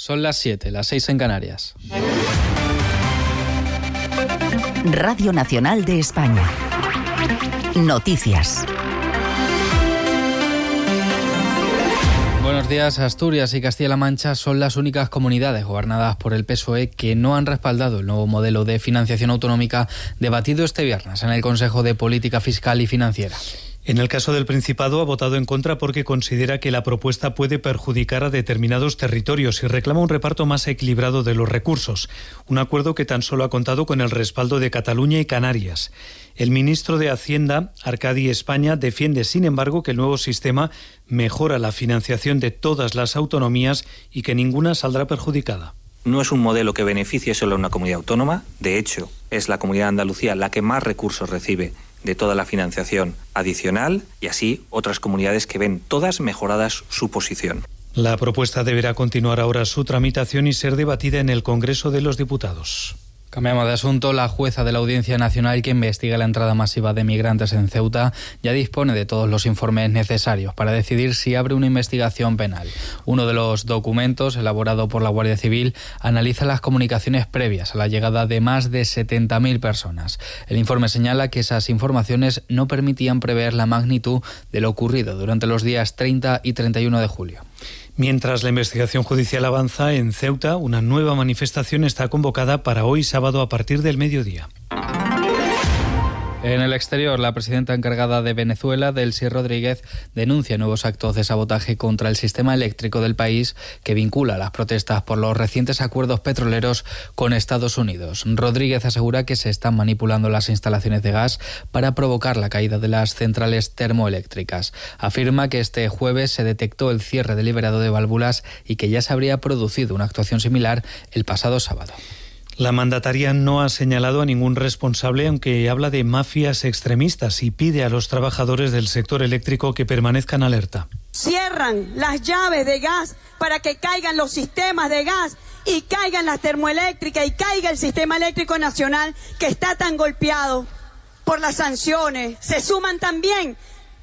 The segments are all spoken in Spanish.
Son las 7, las 6 en Canarias. Radio Nacional de España. Noticias. Buenos días. Asturias y Castilla-La Mancha son las únicas comunidades gobernadas por el PSOE que no han respaldado el nuevo modelo de financiación autonómica debatido este viernes en el Consejo de Política Fiscal y Financiera. En el caso del Principado ha votado en contra porque considera que la propuesta puede perjudicar a determinados territorios y reclama un reparto más equilibrado de los recursos, un acuerdo que tan solo ha contado con el respaldo de Cataluña y Canarias. El ministro de Hacienda, Arcadi España, defiende, sin embargo, que el nuevo sistema mejora la financiación de todas las autonomías y que ninguna saldrá perjudicada. No es un modelo que beneficie solo a una comunidad autónoma. De hecho, es la Comunidad de Andalucía la que más recursos recibe de toda la financiación adicional y así otras comunidades que ven todas mejoradas su posición. La propuesta deberá continuar ahora su tramitación y ser debatida en el Congreso de los Diputados. Cambiamos de asunto. La jueza de la Audiencia Nacional que investiga la entrada masiva de migrantes en Ceuta ya dispone de todos los informes necesarios para decidir si abre una investigación penal. Uno de los documentos, elaborado por la Guardia Civil, analiza las comunicaciones previas a la llegada de más de 70.000 personas. El informe señala que esas informaciones no permitían prever la magnitud de lo ocurrido durante los días 30 y 31 de julio. Mientras la investigación judicial avanza en Ceuta, una nueva manifestación está convocada para hoy sábado a partir del mediodía. En el exterior, la presidenta encargada de Venezuela, Delcy Rodríguez, denuncia nuevos actos de sabotaje contra el sistema eléctrico del país que vincula las protestas por los recientes acuerdos petroleros con Estados Unidos. Rodríguez asegura que se están manipulando las instalaciones de gas para provocar la caída de las centrales termoeléctricas. Afirma que este jueves se detectó el cierre deliberado de válvulas y que ya se habría producido una actuación similar el pasado sábado. La mandataria no ha señalado a ningún responsable, aunque habla de mafias extremistas y pide a los trabajadores del sector eléctrico que permanezcan alerta. Cierran las llaves de gas para que caigan los sistemas de gas y caigan las termoeléctricas y caiga el sistema eléctrico nacional que está tan golpeado por las sanciones. Se suman también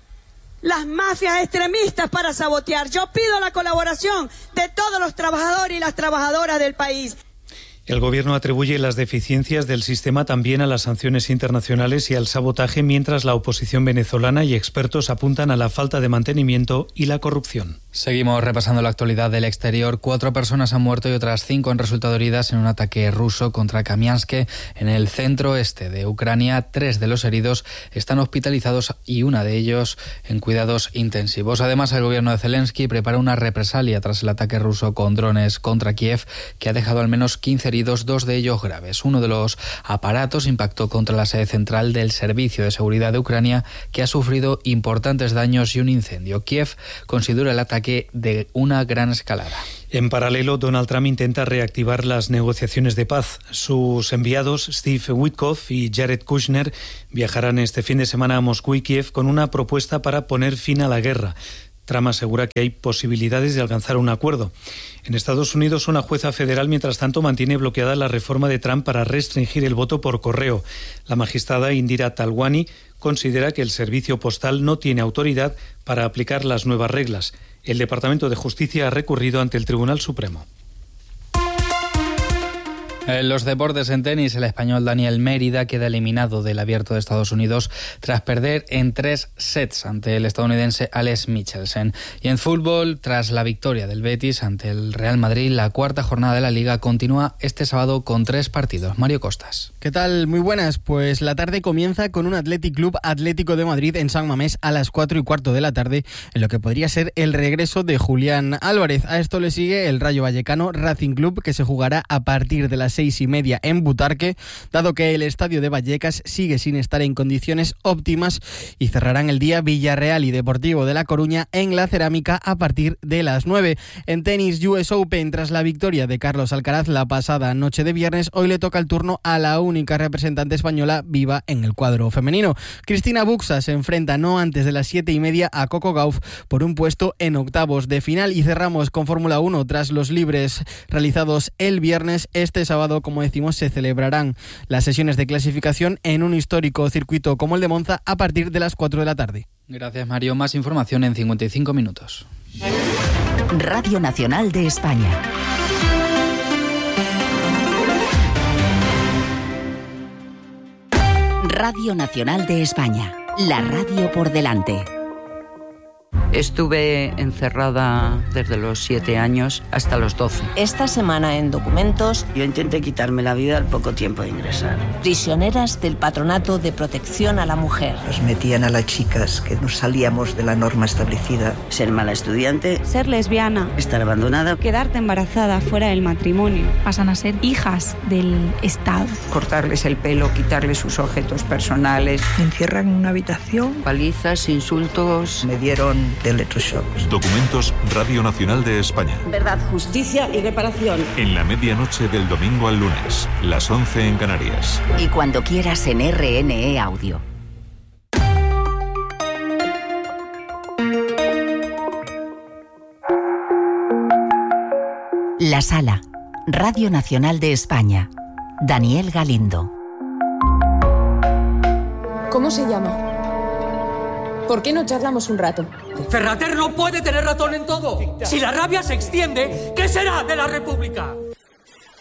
las mafias extremistas para sabotear. Yo pido la colaboración de todos los trabajadores y las trabajadoras del país. El Gobierno atribuye las deficiencias del sistema también a las sanciones internacionales y al sabotaje, mientras la oposición venezolana y expertos apuntan a la falta de mantenimiento y la corrupción. Seguimos repasando la actualidad del exterior. 4 personas han muerto y otras 5 han resultado heridas en un ataque ruso contra Kamiansk en el centro-este de Ucrania. 3 de los heridos están hospitalizados y una de ellos en cuidados intensivos. Además, el gobierno de Zelensky prepara una represalia tras el ataque ruso con drones contra Kiev, que ha dejado al menos 15 heridos, 2 de ellos graves. Uno de los aparatos impactó contra la sede central del Servicio de Seguridad de Ucrania, que ha sufrido importantes daños y un incendio. Kiev considera el ataque de una gran escalada. En paralelo, Donald Trump intenta reactivar las negociaciones de paz. Sus enviados, Steve Witkoff y Jared Kushner, viajarán este fin de semana a Moscú y Kiev con una propuesta para poner fin a la guerra. Trump asegura que hay posibilidades de alcanzar un acuerdo. En Estados Unidos, una jueza federal, mientras tanto, mantiene bloqueada la reforma de Trump para restringir el voto por correo. La magistrada Indira Talwani considera que el servicio postal no tiene autoridad para aplicar las nuevas reglas. El Departamento de Justicia ha recurrido ante el Tribunal Supremo. En los deportes, en tenis, el español Daniel Mérida queda eliminado del Abierto de Estados Unidos tras perder en 3 sets ante el estadounidense Alex Michelsen. Y en fútbol, tras la victoria del Betis ante el Real Madrid, la 4ª jornada de la Liga continúa este sábado con 3 partidos. Mario Costas. ¿Qué tal? Muy buenas. Pues la tarde comienza con un Athletic Club Atlético de Madrid en San Mamés a las 4:15 de la tarde, en lo que podría ser el regreso de Julián Álvarez. A esto le sigue el Rayo Vallecano Racing Club, que se jugará a partir de las 6:30 en Butarque, dado que el estadio de Vallecas sigue sin estar en condiciones óptimas, y cerrarán el día Villarreal y Deportivo de La Coruña en la Cerámica a partir de las 9. En tenis, US Open, tras la victoria de Carlos Alcaraz la pasada noche de viernes, hoy le toca el turno a la única representante española viva en el cuadro femenino. Cristina Buxa se enfrenta no antes de las 7:30 a Coco Gauff por un puesto en octavos de final. Y cerramos con Fórmula 1 tras los libres realizados el viernes. Este sábado, como decimos, se celebrarán las sesiones de clasificación en un histórico circuito como el de Monza a partir de las 4 de la tarde. Gracias, Mario. Más información en 55 minutos. Radio Nacional de España. Radio Nacional de España. La radio por delante. Estuve encerrada desde los 7 años hasta los 12. Esta semana en Documentos... Yo intenté quitarme la vida al poco tiempo de ingresar. Prisioneras del Patronato de Protección a la Mujer. Nos metían a las chicas que nos salíamos de la norma establecida. Ser mala estudiante. Ser lesbiana. Estar abandonada. Quedarte embarazada fuera del matrimonio. Pasan a ser hijas del Estado. Cortarles el pelo, quitarles sus objetos personales. Me encierran en una habitación. Palizas, insultos. Me dieron de electroshocks. Documentos, Radio Nacional de España. Verdad, justicia y reparación. En la medianoche del domingo al lunes, las 11 en Canarias. Y cuando quieras en RNE Audio. La Sala, Radio Nacional de España. Daniel Galindo. ¿Cómo se llama? ¿Por qué no charlamos un rato? Ferrater no puede tener razón en todo. Si la rabia se extiende, ¿qué será de la República?